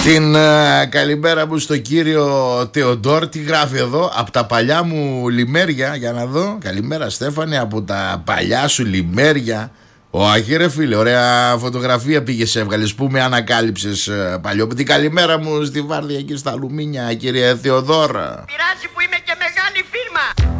Την καλημέρα μου στο κύριο Θεοντόρ. Τι γράφει εδώ? Από τα παλιά μου λιμέρια. Για να δω. Καλημέρα Στέφανη. Από τα παλιά σου λιμέρια. Ο Αχίρε φίλε, ωραία φωτογραφία πήγες έβγαλες. Πού με ανακάλυψες παλιό? Την καλημέρα μου στη Βάρδια εκεί στα αλουμίνια, κύριε Θεοδόρα. Πειράζει που είμαι